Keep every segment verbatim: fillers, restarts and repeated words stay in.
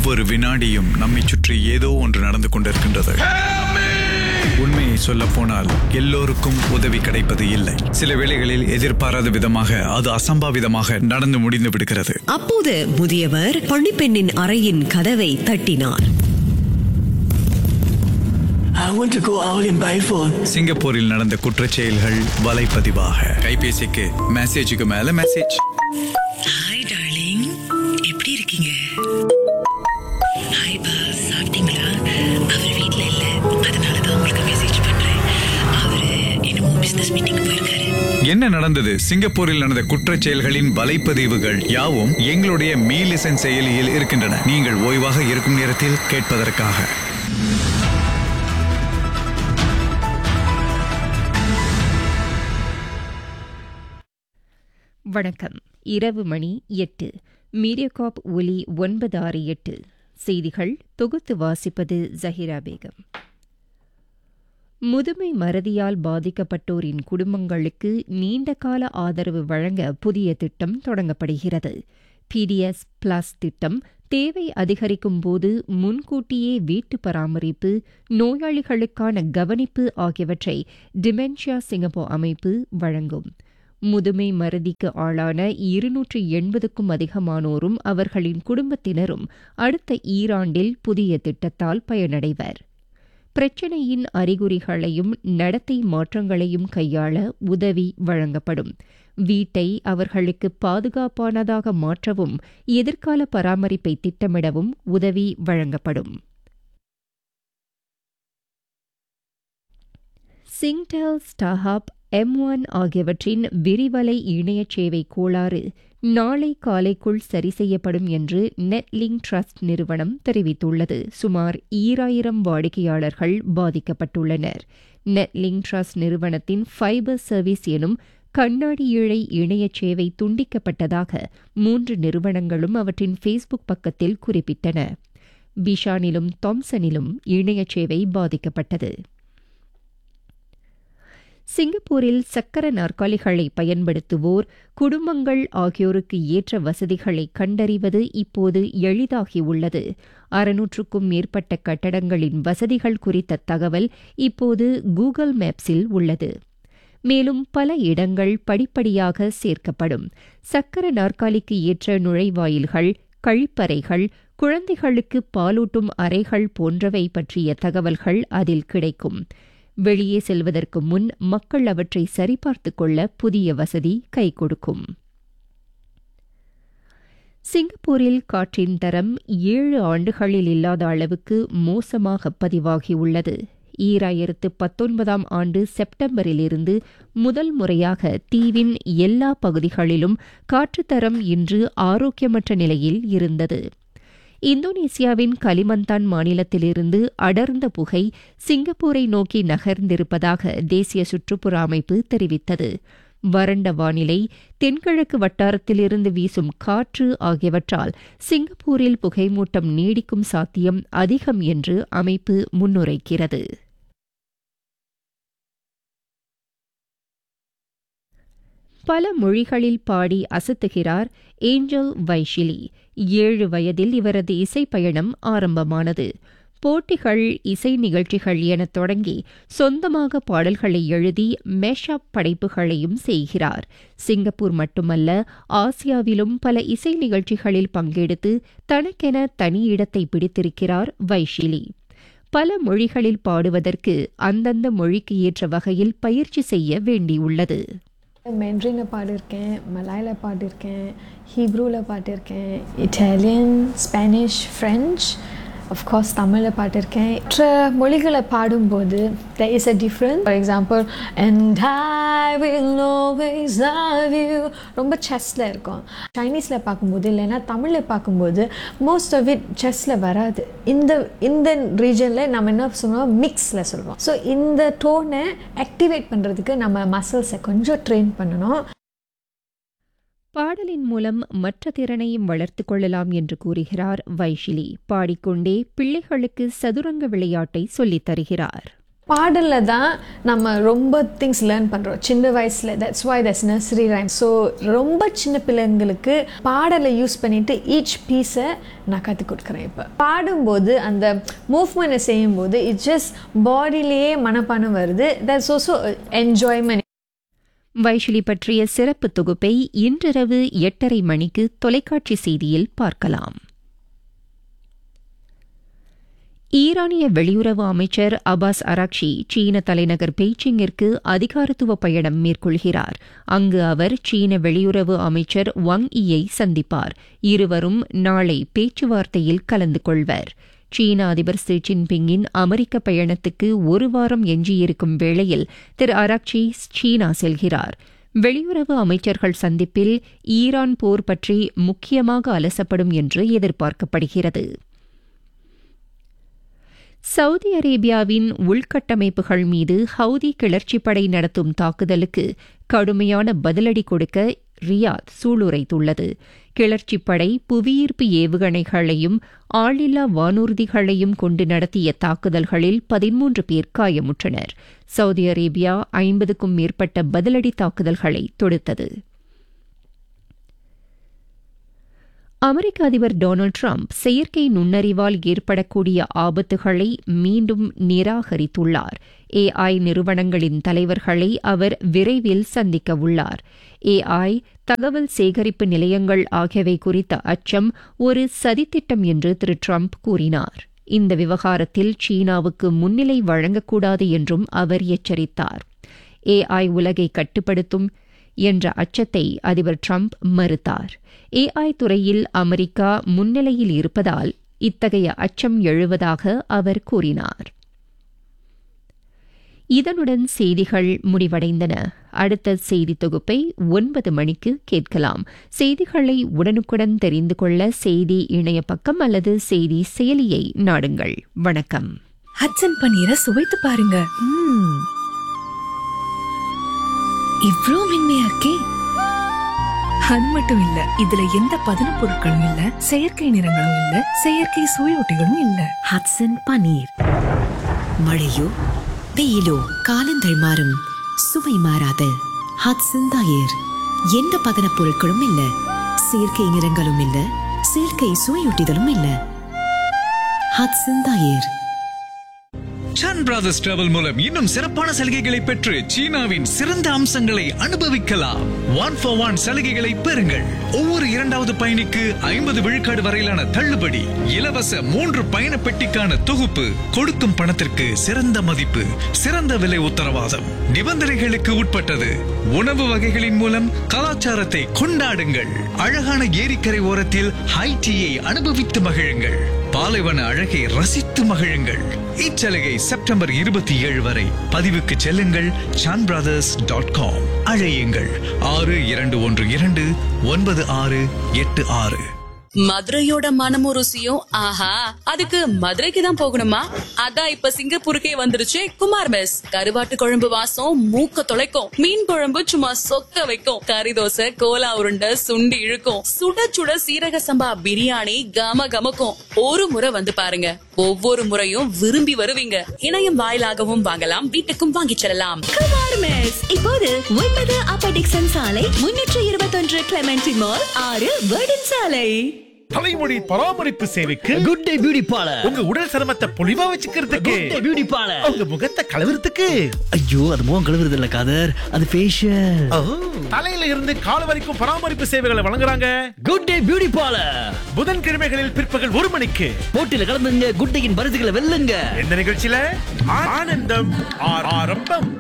ஒவ்வொரு வினாடியும் நம்மை சுற்றி ஏதோ ஒன்று நடந்து கொண்டிருக்கின்றது. உண்மையை சொல்ல போனால் எல்லோருக்கும் உதவி கிடைப்பது இல்லை. சில வேளைகளில் எதிர்பாராத விதமாக அது அசம்பாவிதமாக நடந்து முடிந்து விடுகிறது. அப்போது முதியவர் பணிப்பெண்ணின் அறையின் கதவை தட்டினார். சிங்கப்பூரில் நடந்த குற்றச் செயல்கள் வலைப்பதிவாக கைபேசிக்கு மெசேஜுக்கு மேல மெசேஜ். ஹாய் டார்லிங், எப்படி இருக்கீங்க? ஹாய் பாஸ், சாப்பிட்டீங்களா? அவர் வீட்ல இல்ல, அதனால தான் உங்களுக்கு மெசேஜ் பண்றேன். அவரு என்னமோ பிசினஸ் மீட்டிங் போயிருக்காரு. என்ன நடந்தது? சிங்கப்பூரில் நடந்த குற்றச் செயல்களின் வலைப்பதிவுகள் யாவும் எங்களுடைய மீ லிசன் செயலியில் இருக்கின்றன. நீங்கள் ஓய்வாக இருக்கும் நேரத்தில் கேட்பதற்காக. வணக்கம். இரவு மணி எட்டு. மீடியாகாப் ஒலி ஒன்பது ஆறு எட்டு. செய்திகள் தொகுத்து வாசிப்பது ஜஹிரா பேகம். முதுமை மறதியால் பாதிக்கப்பட்டோரின் குடும்பங்களுக்கு நீண்டகால ஆதரவு வழங்க புதிய திட்டம் தொடங்கப்படுகிறது. பிடிஎஸ் பிளஸ் திட்டம் தேவை அதிகரிக்கும் போது முன்கூட்டியே வீட்டு பராமரிப்பு, நோயாளிகளுக்கான கவனிப்பு ஆகியவற்றை டிமென்ஷியா சிங்கப்பூர் அமைப்பு வழங்கும். முதுமை மறதிக்கு ஆளான இருநூற்று எண்பதுக்கும் அதிகமானோரும் அவர்களின் குடும்பத்தினரும் அடுத்த ஈராண்டில் புதிய திட்டத்தால் பயனடைவர். பிரச்சினையின் அறிகுறிகளையும் நடத்தை மாற்றங்களையும் கையாள உதவி வழங்கப்படும். வீட்டை அவர்களுக்கு பாதுகாப்பானதாக மாற்றவும் எதிர்கால பராமரிப்பை திட்டமிடவும் உதவி வழங்கப்படும். சிங்டெல், ஸ்டார்ஹப், எம் ஒன் ஆகியவற்றின் விரிவலை இணைய சேவை கோளாறு நாளை காலைக்குள் சரி செய்யப்படும் என்று நெட்லிங்க் ட்ரஸ்ட் நிறுவனம் தெரிவித்துள்ளது. சுமார் ஈராயிரம் வாடிக்கையாளர்கள் பாதிக்கப்பட்டுள்ளனர். நெட்லிங்க் ட்ரஸ்ட் நிறுவனத்தின் ஃபைபர் சர்வீஸ் எனும் கண்ணாடி இழை இணைய சேவை துண்டிக்கப்பட்டதாக மூன்று நிறுவனங்களும் அவற்றின் ஃபேஸ்புக் பக்கத்தில் குறிப்பிட்டன. பிஷானிலும் தாம்சனிலும் இணைய சேவை பாதிக்கப்பட்டது. சிங்கப்பூரில் சக்கர நாற்காலிகளை பயன்படுத்துவோர், குடும்பங்கள் ஆகியோருக்கு ஏற்ற வசதிகளை கண்டறிவது இப்போது எளிதாகியுள்ளது. அறுநூற்றுக்கும் மேற்பட்ட கட்டடங்களின் வசதிகள் குறித்த தகவல் இப்போது கூகுள் மேப்ஸில் உள்ளது. மேலும் பல இடங்கள் படிப்படியாக சேர்க்கப்படும். சக்கர நாற்காலிக்கு ஏற்ற நுழைவாயில்கள், கழிப்பறைகள், குழந்தைகளுக்கு பாலூட்டும் அறைகள் போன்றவை பற்றிய தகவல்கள் அதில் கிடைக்கும். வெளியே செல்வதற்கு முன் மக்கள் அவற்றை சரிபார்த்துக் கொள்ள புதிய வசதி கை கொடுக்கும். சிங்கப்பூரில் காற்றின் தரம் ஏழு ஆண்டுகளில் இல்லாத அளவுக்கு மோசமாக பதிவாகியுள்ளது. ஈராயிரத்து பத்தொன்பதாம் ஆண்டு செப்டம்பரிலிருந்து முதல் முறையாக தீவின் எல்லா பகுதிகளிலும் காற்றுத்தரம் இன்று ஆரோக்கியமற்ற நிலையில் இருந்தது. இந்தோனேசியாவின் கலிமந்தான் மாநிலத்திலிருந்து அடர்ந்த புகை சிங்கப்பூரை நோக்கி நகர்ந்திருப்பதாக தேசிய சுற்றுப்புற அமைப்பு தெரிவித்தது. வறண்ட வானிலை, தென்கிழக்கு வட்டாரத்திலிருந்து வீசும் காற்று ஆகியவற்றால் சிங்கப்பூரில் புகைமூட்டம் நீடிக்கும் சாத்தியம் அதிகம் என்று அமைப்பு முன்னுரைக்கிறது. பல மொழிகளில் பாடி அசத்துகிறார் ஏஞ்சல் வைஷிலி. ஏழு வயதில் இவரது இசை பயணம் ஆரம்பமானது. போட்டிகள், இசை நிகழ்ச்சிகள் என தொடங்கி சொந்தமாக பாடல்களை எழுதி மேஷப் படைப்புகளையும் செய்கிறார். சிங்கப்பூர் மட்டுமல்ல, ஆசியாவிலும் பல இசை நிகழ்ச்சிகளில் பங்கெடுத்து தனக்கென தனி இடத்தை பிடித்திருக்கிறார் வைஷிலி. பல மொழிகளில் பாடுவதற்கு அந்தந்த மொழிக்கு ஏற்ற வகையில் பயிற்சி செய்ய வேண்டியுள்ளது. மேண்ட்ரினில் பாடியிருக்கேன், மலாயில் பாடியிருக்கேன், ஹீப்ரூவில் பாடியிருக்கேன், இட்டாலியன், ஸ்பானிஷ், ஃப்ரெஞ்ச், அஃப்கோர்ஸ் தமிழில் பாடியிருக்கேன். மற்ற மொழிகளை பாடும்போது there is a difference. For example, and I will always love you ரொம்ப செஸ்ஸில் இருக்கும். சைனீஸில் பார்க்கும்போது இல்லைன்னா தமிழில் பார்க்கும்போது மோஸ்ட் ஆஃப் இட் செஸ்ஸில் வராது. இந்த இந்த ரீஜனில் நம்ம என்ன சொல்லுவோம், மிக்ஸில் சொல்லுவோம். ஸோ இந்த டோனை ஆக்டிவேட் பண்ணுறதுக்கு நம்ம மசில்ஸை கொஞ்சம் ட்ரெயின் பண்ணணும். பாடலின் மூலம் மற்ற திறனையும் வளர்த்துக் கொள்ளலாம் என்று கூறுகிறார் வைஷிலி. பாடிக்கொண்டே பிள்ளைகளுக்கு சதுரங்க விளையாட்டை சொல்லித் தருகிறார். பாடலில் தான் நம்ம ரொம்ப திங்ஸ் லேர்ன் பண்ணுறோம் சின்ன வயசில். That's why that's nursery rhyme. So ரொம்ப சின்ன பிள்ளைங்களுக்கு பாடலை யூஸ் பண்ணிவிட்டு ஈச் பீஸை நான் கற்றுக் கொடுக்குறேன். இப்போ பாடும்போது அந்த மூவ்மெண்ட்டை செய்யும்போது இட்ஸ் ஜஸ்ட் பாடியிலேயே மனப்பானம் வருது. That's also enjoyment. வைஷிலி பற்றிய சிறப்பு தொகுப்பை இன்றிரவு எட்டரை மணிக்கு தொலைக்காட்சி செய்தியில் பார்க்கலாம். ஈரானிய வெளியுறவு அமைச்சர் அபாஸ் அராக்ஷி சீன தலைநகர் பெய்ஜிங்கிற்கு அதிகாரத்துவ பயணம் மேற்கொள்கிறார். அங்கு அவர் சீன வெளியுறவு அமைச்சர் வாங் ஈயை சந்திப்பார். இருவரும் நாளை பேச்சுவார்த்தையில் கலந்து கொள்வர். சீன அதிபர் ஷி ஜின்பிங்கின் அமெரிக்க பயணத்துக்கு ஒரு வாரம் எஞ்சியிருக்கும் வேளையில் திரு அராக்ஷி சீனா செல்கிறார். வெளியுறவு அமைச்சர்கள் சந்திப்பில் ஈரான் போர் பற்றி முக்கியமாக அலசப்படும் என்று எதிர்பார்க்கப்படுகிறது. சவுதி அரேபியாவின் உள்கட்டமைப்புகள் மீது ஹவுதி கிளர்ச்சிப்படை நடத்தும் தாக்குதலுக்கு கடுமையான பதிலடி கொடுக்க ரியாத் சூளுரைத்துள்ளது. கிளர்ச்சிப்படை புவியீர்ப்பு ஏவுகணைகளையும் ஆளில்லா வானூர்திகளையும் கொண்டு நடத்திய தாக்குதல்களில் பதிமூன்று பேர் காயமுற்றனர். சவுதி அரேபியா ஐம்பதுக்கும் மேற்பட்ட பதிலடி தாக்குதல்களை தொடுத்தது. அமெரிக்க அதிபர் டொனால்டு டிரம்ப் செயற்கை நுண்ணறிவால் ஏற்படக்கூடிய ஆபத்துகளை மீண்டும் நிராகரித்துள்ளார். ஏஐ நிறுவனங்களின் தலைவர்களை அவர் விரைவில் சந்திக்க உள்ளார். ஏஐ தகவல் சேகரிப்பு நிலையங்கள் ஆகியவை குறித்த அச்சம் ஒரு சதித்திட்டம் என்று திரு டிரம்ப் கூறினார். இந்த விவகாரத்தில் சீனாவுக்கு முன்னிலை வழங்கக்கூடாது என்றும் அவர் எச்சரித்தார். ஏஐ உலகை கட்டுப்படுத்தும் என்ற அச்சத்தை அதிபர் டிரம்ப் மறுத்தார். ஏஐ துறையில் அமெரிக்கா முன்னிலையில் இருப்பதால் இத்தகைய அச்சம் எழுவதாக அவர் கூறினார். இதனுடன் செய்திகள் முடிவடைந்தன. அடுத்த செய்தி தொகுப்பை ஒன்பது மணிக்கு கேட்கலாம். செய்திகளை உடனுக்குடன் தெரிந்து கொள்ள செய்தி இணைய பக்கம் அல்லது செய்தி செயலியை நாடுங்கள். வணக்கம். ஹட்சன் பன்னீரை சுவைத்து பாருங்க. இவ்ளோ மென்மையா இருக்கே. அது மட்டும் இல்ல, இதுல எந்த பதன பொருட்களும் இல்ல, செயற்கை நிறங்களும் இல்ல, செயற்கை சுவையூட்டிகளும் இல்ல. ஹட்சன் பன்னீர். மழையோ வெயிலோ காலங்கள் மாறும், சுவை மாறாத ஹட்சன் தயிர். எந்த பதன பொருட்களும் இல்ல, செயற்கை நிறங்களும் இல்ல, செயற்கை சுவையூட்டிகளும் இல்ல. ஹட்சன் தயிர். சான் பிரதர்ஸ் டிராவல் மூலம் இன்னும் சிறப்பான சலுகைகளை பெற்று சீனாவின் சிறந்த அம்சங்களை அனுபவிக்கலாம். ஒன் ஃபார் ஒன் சலுகைகளை பெறுங்கள். ஒவ்வொரு இரண்டாவது பயணிக்கு ஐம்பது விழுக்காடு வரையிலான தள்ளுபடி, இலவச மூன்று பயண பெட்டிக்கான தொகுப்பு, கொடுக்கும் பணத்திற்கு சிறந்த மதிப்பு, சிறந்த விலை உத்தரவாதம். நிபந்தனைகளுக்கு உட்பட்டது. உணவு வகைகளின் மூலம் கலாச்சாரத்தை கொண்டாடுங்கள். அழகான ஏரிக்கரை ஓரத்தில் ஹை டீயை அனுபவித்து மகிழுங்கள். பாலைவன அழகை ரசித்து மகிழுங்கள். இச்சலுகை செப்டம்பர் இருபத்தி ஏழு வரை. பதிவுக்கு செல்லுங்கள் சான் பிரதர்ஸ் டாட் காம். அழையுங்கள் ஆறு இரண்டு ஒன்று இரண்டு ஒன்பது ஆறு எட்டு ஆறு. மதுரையோட மனமும் ருசியும் ஆஹா, அதுக்கு மதுரைக்கு தான் போகணுமா? அதான் இப்ப சிங்கப்பூருக்கே வந்துருச்சு குமார் மெஸ். கருவாட்டு குழம்பு வாசம் மூக்க தொலைக்கும், மீன் குழம்பு சும்மா சொக்க வைக்கும், கறி தோசை கோலா உருண்டை சுண்டி இழுக்கும், சுட சுட சீரக சம்பா பிரியாணி கம கமக்கும். ஒரு முறை வந்து பாருங்க, ஒவ்வொரு முறையும் விரும்பி வருவீங்க. இணையம் வாயிலாகவும் வாங்கலாம், வீட்டுக்கும் வாங்கிச் செல்லலாம். குமார் மெஸ் இப்போது ஒன்பது அப்பர் டிக்சன் சாலை, முன்னூற்று இருபத்தொன்று கிளெமென்டி மால், ஆறு வேர்டன் சாலை. தலைமுடி பராமரிப்பு சேவைக்கு குட் டே பியூட்டி பார்லர். உங்க உடல் சருமத்தை பொலிவா வச்சுக்கிறதுக்கு குட் டே பியூட்டி பார்லர். உங்க முகத்தை கழுவுறதுக்கு ஐயோ, அது முகம் கழுவுறது இல்ல காதர், அது ஃபேஷியல். தலையில இருந்து கால் வரைக்கும் பராமரிப்பு சேவைகளை வழங்குறாங்க குட் டே பியூட்டி பார்லர். புதன்கிழமைகளில் பிற்பகல் ஒரு மணிக்கு போட்டியில கலந்துங்க, குட் டேயின் பரிசுகளை வெல்லுங்க. இந்த நிகழ்ச்சியில ஆனந்தம் ஆரம்பம்.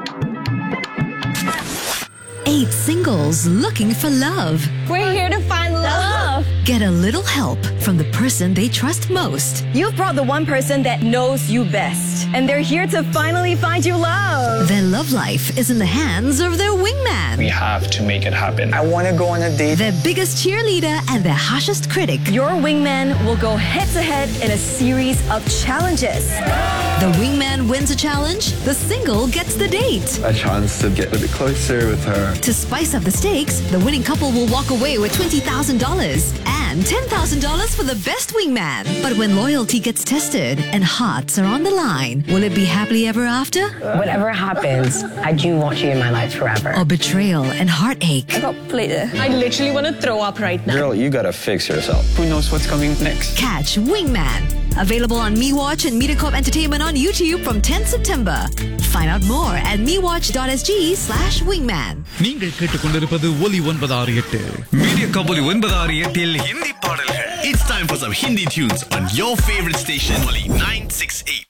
Eight singles looking for love. We're here to find love. Get a little help from the person they trust most. You've brought the one person that knows you best, and they're here to finally find you love. Their love life is in the hands of their wingman. We have to make it happen. I want to go on a date. Their biggest cheerleader and their harshest critic. Your wingman will go head to head in a series of challenges. The wingman wins a challenge, the single gets the date. A chance to get a bit closer with her. To spice up the stakes, the winning couple will walk away with twenty thousand dollars and and ten thousand dollars for the best wingman. But when loyalty gets tested and hearts are on the line, will it be happily ever after? Whatever happens, I do want you in my life forever. Or betrayal and heartache? I got played. I literally want to throw up right now. Girl, you gotta fix yourself. Who knows what's coming next? Catch Wingman. Available on MeWatch and MediaCorp Entertainment on YouTube from tenth September. Find out more at mewatch.sg slash wingman. நீங்கள் கேட்டுக்கொண்டிருப்பது ஒலி ஒன்பது ஆறு எட்டு media கபோலி ஒன்பது ஆறு எட்டில் ஹிந்தி பாடல்கள். It's time for some Hindi tunes on your favorite station, Oli nine six eight.